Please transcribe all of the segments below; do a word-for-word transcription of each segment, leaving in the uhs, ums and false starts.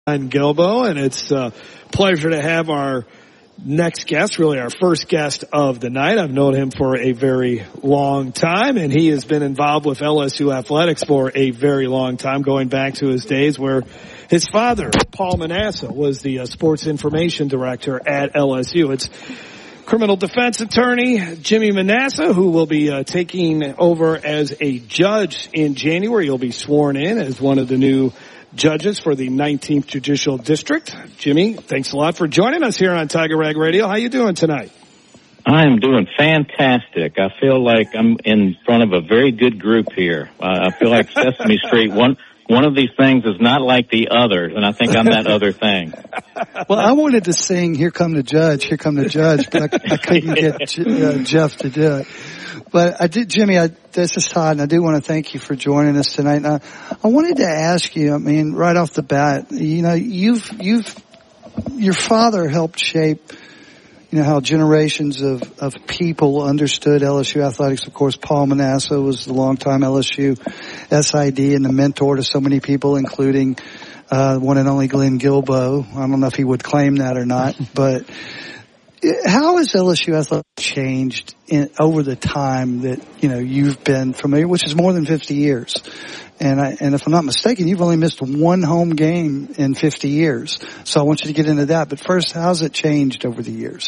Gilbo, and it's a pleasure to have our next guest, really our first guest of the night. I've known him for a very long time, and he has been involved with L S U athletics for a very long time, going back to his days where his father, Paul Manasseh, was the uh, sports information director at L S U. It's criminal defense attorney Jimmy Manasseh, who will be uh, taking over as a judge in January. He'll be sworn in as one of the new judges for the nineteenth Judicial District. Jimmy, thanks a lot for joining us here on Tiger Rag Radio. How you doing tonight? I am doing fantastic. I feel like I'm in front of a very good group here. Uh, I feel like Sesame Street. One one of these things is not like the other, and I think I'm that other thing. Well, I wanted to sing "Here Come the Judge, Here Come the Judge," but I, I couldn't get uh, Jeff to do it. But I did, Jimmy, I, this is Todd, and I do want to thank you for joining us tonight. And I, I wanted to ask you, I mean, right off the bat, you know, you've, you've, your father helped shape, you know, how generations of, of people understood L S U athletics. Of course, Paul Manasseh was the longtime L S U S I D and the mentor to so many people, including, uh, one and only Glenn Gilbo. I don't know if he would claim that or not, but how has L S U athletics changed in, over the time that, you know, you've been familiar, which is more than fifty years? And I, and if I'm not mistaken, you've only missed one home game in fifty years. So I want you to get into that. But first, how's it changed over the years?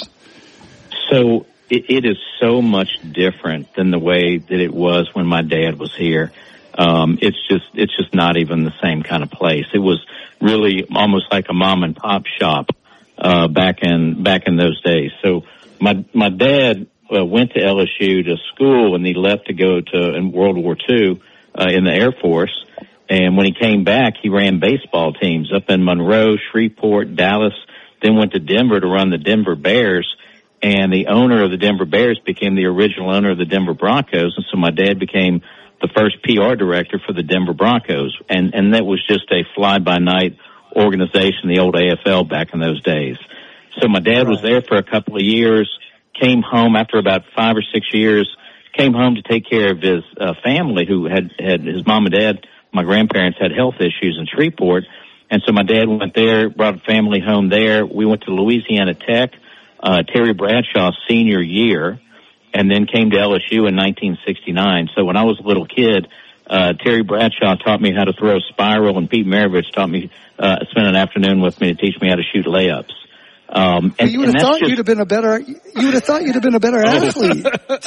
So it, it is so much different than the way that it was when my dad was here. Um, it's just, it's just not even the same kind of place. It was really almost like a mom and pop shop. Uh, back in, back in those days. So my, my dad, uh, went to L S U to school and he left to go to, in World War Two, uh, in the Air Force. And when he came back, he ran baseball teams up in Monroe, Shreveport, Dallas, then went to Denver to run the Denver Bears. And the owner of the Denver Bears became the original owner of the Denver Broncos. And so my dad became the first P R director for the Denver Broncos. And, and that was just a fly-by-night organization, the old A F L back in those days. So my dad was there for a couple of years, came home after about five or six years, came home to take care of his uh, family who had, had his mom and dad, my grandparents had health issues in Shreveport. And so my dad went there, brought a family home there. We went to Louisiana Tech, uh, Terry Bradshaw's senior year, and then came to L S U in nineteen sixty-nine. So when I was a little kid, Uh, Terry Bradshaw taught me how to throw a spiral, and Pete Maravich taught me, uh, spent an afternoon with me to teach me how to shoot layups. Um, and, well, you would have thought just, you'd have been a better, you would have thought you'd have been a better athlete.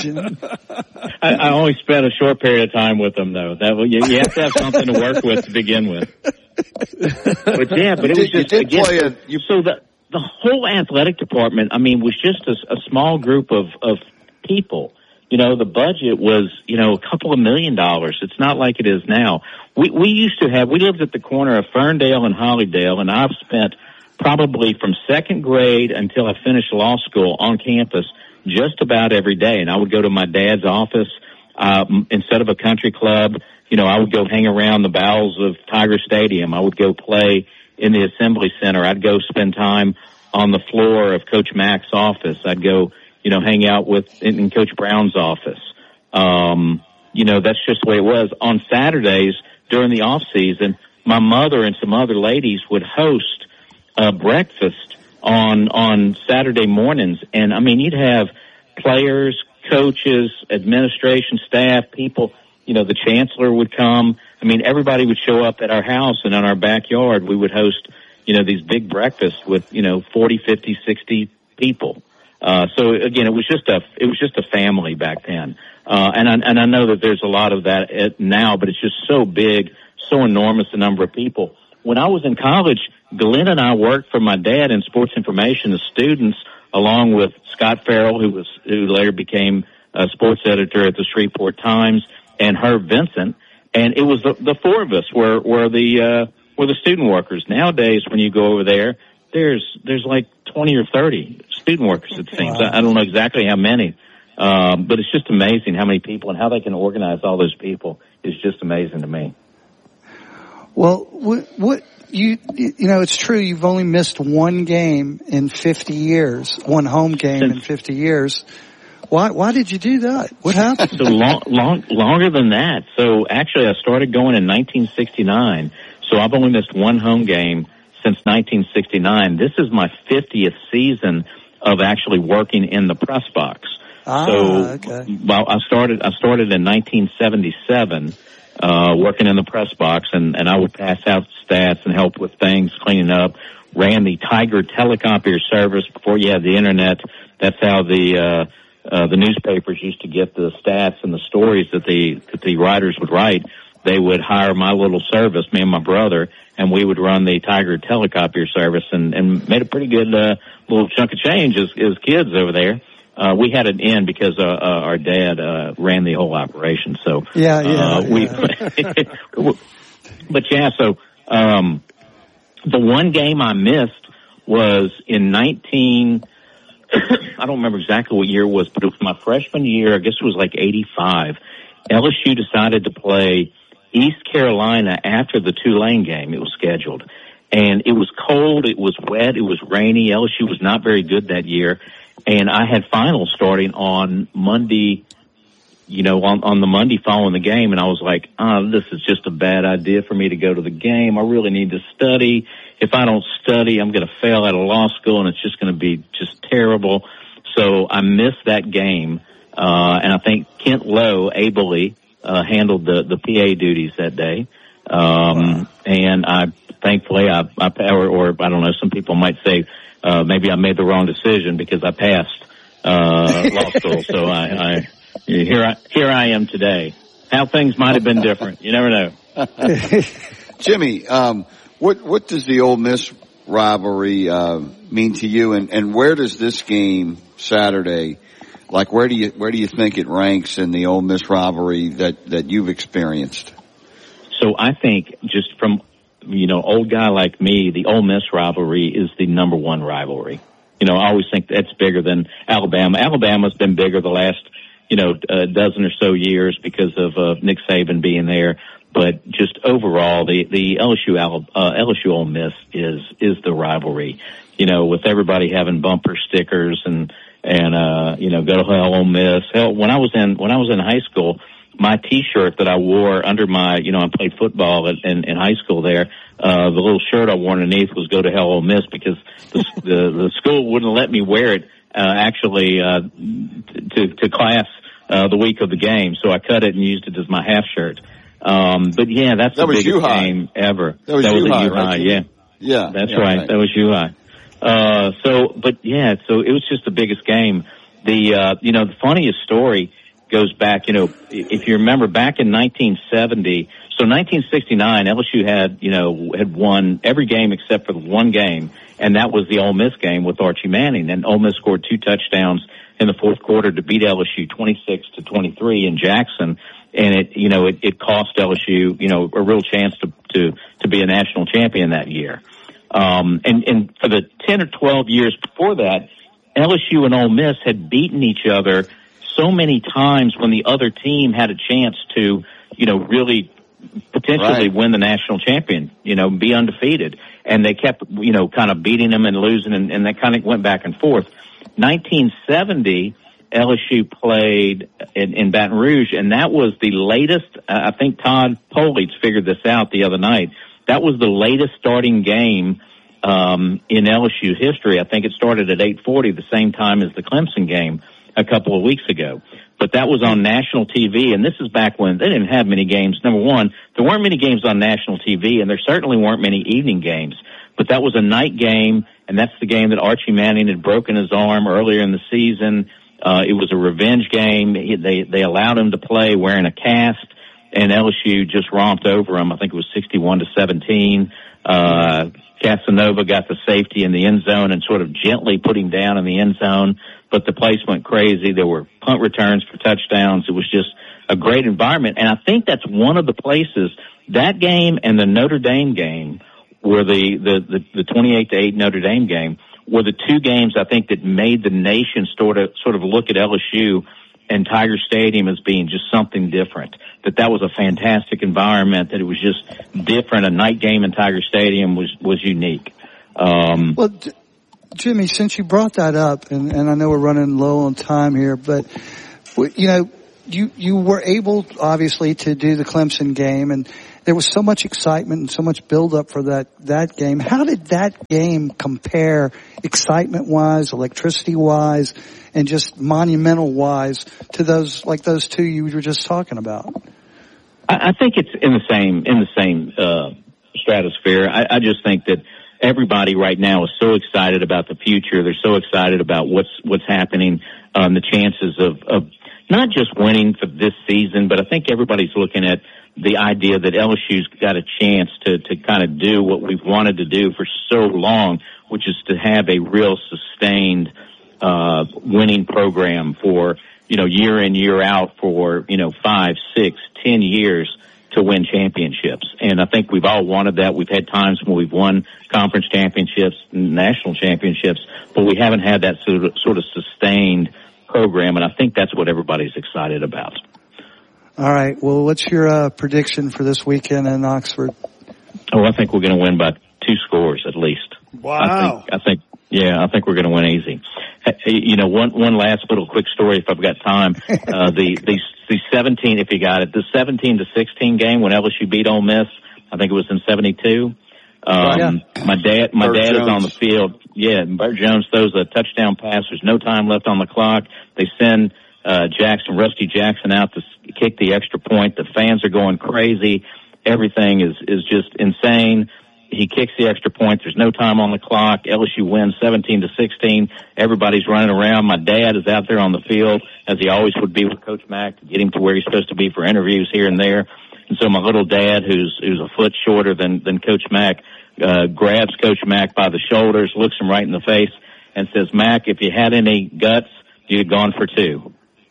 I, I only spent a short period of time with them, though. That you, you have to have something to work with to begin with. But yeah, but it was just, again, a, you, so the, the whole athletic department, I mean, was just a, a small group of, of people. You know, the budget was, you know, a couple of million dollars. It's not like it is now. We, we used to have, we lived at the corner of Ferndale and Hollydale, and I've spent probably from second grade until I finished law school on campus just about every day. And I would go to my dad's office, um, instead of a country club. You know, I would go hang around the bowels of Tiger Stadium. I would go play in the Assembly Center. I'd go spend time on the floor of Coach Mack's office. I'd go, you know, hang out with in, in Coach Brown's office. Um, you know, that's just the way it was. On Saturdays during the off season, my mother and some other ladies would host a breakfast on on Saturday mornings, and I mean, you'd have players, coaches, administration staff, people. You know, the chancellor would come. I mean, everybody would show up at our house, and in our backyard, we would host, you know, these big breakfasts with, you know, forty, fifty, sixty people. Uh, so again, it was just a, it was just a family back then. Uh, and I, and I know that there's a lot of that at now, but it's just so big, so enormous a number of people. When I was in college, Glenn and I worked for my dad in sports information as students, along with Scott Farrell, who was, who later became a sports editor at the Shreveport Times, and Herb Vincent. And it was the, the four of us were, were the, uh, were the student workers. Nowadays, when you go over there, there's, there's like twenty or thirty student workers, it seems. Wow. I, I don't know exactly how many. Um, but it's just amazing how many people and how they can organize all those people is just amazing to me. Well, what, what you, you know, it's true. You've only missed one game in fifty years, one home game Since, in fifty years. Why, why did you do that? What happened? So long, long, longer than that. So actually I started going in nineteen sixty-nine. So I've only missed one home game since nineteen sixty-nine. This is my fiftieth season of actually working in the press box. Ah, so, okay. well, I started, I started in nineteen seventy-seven, uh, working in the press box, and, and I would pass out stats and help with things, cleaning up. Ran the Tiger telecopier service before you had the internet. That's how the, uh, uh, the newspapers used to get the stats and the stories that the, that the writers would write. They would hire my little service, me and my brother, and we would run the Tiger telecopier service and, and made a pretty good, uh, little chunk of change as, as kids over there. Uh, we had an in because, uh, uh, our dad, uh, ran the whole operation. So, yeah, yeah, uh, we, yeah. but yeah, so, um, the one game I missed was in nineteen, I don't remember exactly what year it was, but it was my freshman year. I guess it was like eighty-five. L S U decided to play East Carolina after the Tulane game. It was scheduled. And it was cold, it was wet, it was rainy. L S U was not very good that year. And I had finals starting on Monday, you know, on, on the Monday following the game. And I was like, oh, this is just a bad idea for me to go to the game. I really need to study. If I don't study, I'm going to fail out of law school and it's just going to be just terrible. So I missed that game. Uh, and I think Kent Lowe ably, uh, handled the, the P A duties that day. Um, wow. and I, thankfully, I, I, or, or I don't know, some people might say, uh, maybe I made the wrong decision because I passed, uh, law school. So I, I, here I, here I am today. How things might have been different. You never know. Jimmy, um, what, what does the Ole Miss rivalry, uh, mean to you? And, and where does this game Saturday, like where do you, where do you think it ranks in the Ole Miss rivalry that, that you've experienced? So I think just from, you know, old guy like me, the Ole Miss rivalry is the number one rivalry. You know, I always think that's bigger than Alabama. Alabama's been bigger the last, you know, a dozen or so years because of, uh, Nick Saban being there. But just overall, the, the L S U, uh, L S U Ole Miss is, is the rivalry. You know, with everybody having bumper stickers and, and, uh, you know, go to hell Ole Miss. Hell, when I was in, when I was in high school, my t-shirt that I wore under my, you know, I played football in, in, in high school there. Uh, the little shirt I wore underneath was go to hell Ole Miss because the, the, the school wouldn't let me wear it, uh, actually, uh, to, to class, uh, the week of the game. So I cut it and used it as my half shirt. Um, but yeah, that's that the biggest U-High. game ever. That was that was U-High, U-High, right? yeah. Yeah. That's yeah, right. right. That was U-High. Uh, so, but yeah, so it was just the biggest game. The, uh, you know, the funniest story goes back, you know, if you remember back in nineteen seventy, so nineteen sixty-nine, L S U had, you know, had won every game except for the one game, and that was the Ole Miss game with Archie Manning. And Ole Miss scored two touchdowns in the fourth quarter to beat L S U twenty-six to twenty-three in Jackson. And it, you know, it, it cost L S U, you know, a real chance to, to, to be a national champion that year. Um, and, and for the ten or twelve years before that, L S U and Ole Miss had beaten each other so many times when the other team had a chance to, you know, really potentially right. win the national champion, you know, be undefeated. And they kept, you know, kind of beating them and losing, and, and that kind of went back and forth. nineteen seventy, L S U played in, in Baton Rouge, and that was the latest, uh, I think Todd Politz figured this out the other night. That was the latest starting game um, in L S U history. I think it started at eight forty, the same time as the Clemson game a couple of weeks ago. But that was on national T V, and this is back when they didn't have many games. Number one, there weren't many games on national T V, and there certainly weren't many evening games. But that was a night game, and that's the game that Archie Manning had broken his arm earlier in the season. Uh, it was a revenge game. They, they allowed him to play wearing a cast, and L S U just romped over him. I think it was sixty-one to seventeen. Uh, Casanova got the safety in the end zone and sort of gently put him down in the end zone, but the place went crazy. There were punt returns for touchdowns. It was just a great environment. And I think that's one of the places, that game and the Notre Dame game were the, the, the, the twenty-eight to eight Notre Dame game were the two games I think that made the nation sort of, sort of look at L S U and Tiger Stadium as being just something different. That that was a fantastic environment, that it was just different. A night game in Tiger Stadium was, was unique. Um, well, J- Jimmy, since you brought that up, and, and I know we're running low on time here, but, you know, you, you were able, obviously, to do the Clemson game, and, there was so much excitement and so much buildup for that, that game. How did that game compare excitement-wise, electricity-wise, and just monumental-wise to those, like those two you were just talking about? I, I think it's in the same, in the same, uh, stratosphere. I, I just think that everybody right now is so excited about the future. They're so excited about what's, what's happening, um, the chances of, of not just winning for this season, but I think everybody's looking at the idea that L S U's got a chance to, to kind of do what we've wanted to do for so long, which is to have a real sustained, uh, winning program for, you know, year in, year out for, you know, five, six, ten years to win championships. And I think we've all wanted that. We've had times when we've won conference championships, national championships, but we haven't had that sort of, sort of sustained program. And I think that's what everybody's excited about. All right. Well, what's your uh, prediction for this weekend in Oxford? Oh, I think we're going to win by two scores at least. Wow. I think, I think yeah, I think we're going to win easy. You know, one one last little quick story if I've got time. Uh, the the the seventeen, if you got it, the seventeen to sixteen game when L S U beat Ole Miss. I think it was in seventy-two. Um, yeah. My dad, my Bert dad Jones. is on the field. Yeah, Bert Jones throws a touchdown pass. There's no time left on the clock. They send uh Jackson, Rusty Jackson, out to kick the extra point. The fans are going crazy. Everything is is just insane. He kicks the extra point. There's no time on the clock. L S U wins seventeen to sixteen. Everybody's running around. My dad is out there on the field, as he always would be with Coach Mack, to get him to where he's supposed to be for interviews here and there. And so my little dad, who's who's a foot shorter than than Coach Mack, uh grabs Coach Mack by the shoulders, looks him right in the face, and says, "Mack, if you had any guts, you'd have gone for two."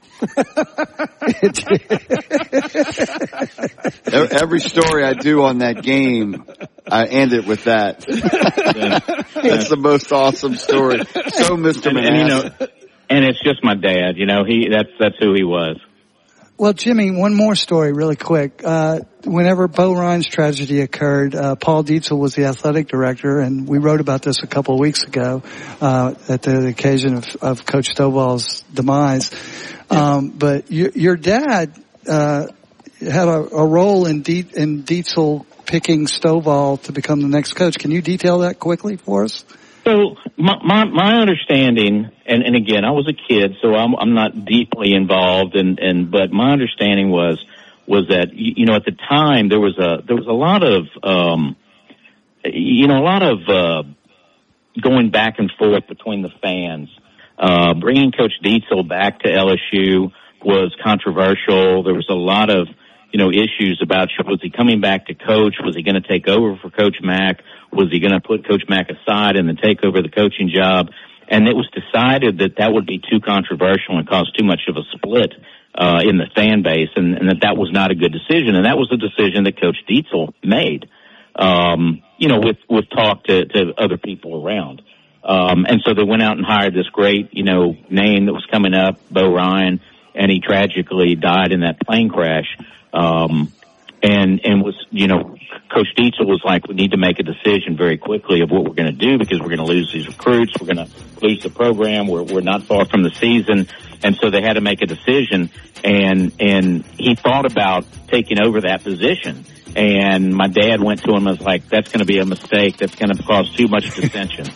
Every story I do on that game, I end it with that. That's the most awesome story. So, Mister And, Manasseh. and, you know, and it's just my dad. You know, he that's that's who he was. Well, Jimmy, one more story really quick. Uh, whenever Bo Ryan's tragedy occurred, uh, Paul Dietzel was the athletic director, and we wrote about this a couple of weeks ago, uh, at the occasion of, of Coach Stovall's demise. Um, but your, your dad, uh, had a, a role in, De- in Dietzel picking Stovall to become the next coach. Can you detail that quickly for us? So my my, my understanding, and, and again, I was a kid, so I'm I'm not deeply involved, and, and but my understanding was was that you, you know at the time there was a there was a lot of um you know a lot of uh going back and forth between the fans. Uh, bringing Coach Dietzel back to L S U was controversial. There was a lot of, you know, issues about, was he coming back to coach? Was he going to take over for Coach Mack? Was he going to put Coach Mack aside and then take over the coaching job? And it was decided that that would be too controversial and cause too much of a split, uh, in the fan base, and, and that that was not a good decision. And that was the decision that Coach Dietzel made, um, you know, with, with talk to, to other people around. Um, and so they went out and hired this great, you know, name that was coming up, Bo Ryan, and he tragically died in that plane crash. Um, and, and was, you know, Coach Dietzel was like, we need to make a decision very quickly of what we're going to do because we're going to lose these recruits. We're going to lose the program. We're, we're not far from the season. And so they had to make a decision, and, and he thought about taking over that position. And my dad went to him and was like, that's going to be a mistake. That's going to cause too much dissension.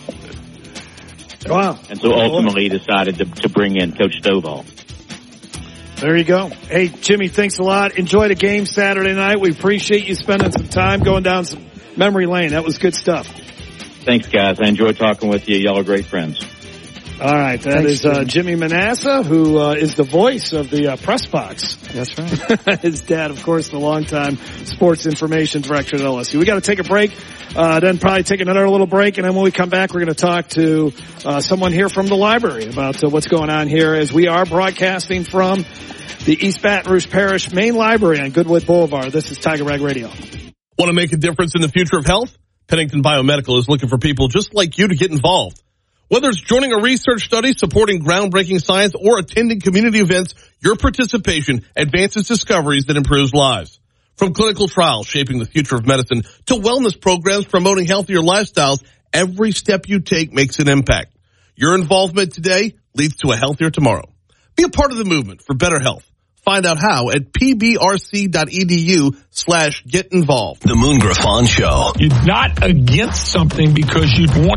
Wow. And so ultimately he decided to, to bring in Coach Stovall. There you go. Hey, Jimmy, thanks a lot. Enjoy the game Saturday night. We appreciate you spending some time going down some memory lane. That was good stuff. Thanks, guys. I enjoyed talking with you. Y'all are great friends. All right. That Thanks, is uh, Jimmy Manasseh, who uh, is the voice of the uh, press box. That's right. His dad, of course, the longtime sports information director at L S U. We got to take a break, uh, then probably take another little break, and then when we come back, we're going to talk to uh, someone here from the library about uh, what's going on here as we are broadcasting from the East Baton Rouge Parish Main Library on Goodwood Boulevard. This is Tiger Rag Radio. Want to make a difference in the future of health? Pennington Biomedical is looking for people just like you to get involved. Whether it's joining a research study, supporting groundbreaking science, or attending community events, your participation advances discoveries that improves lives. From clinical trials shaping the future of medicine to wellness programs promoting healthier lifestyles, every step you take makes an impact. Your involvement today leads to a healthier tomorrow. Be a part of the movement for better health. Find out how at pbrc.edu slash get involved. The Moon Griffon Show. You're not against something because you want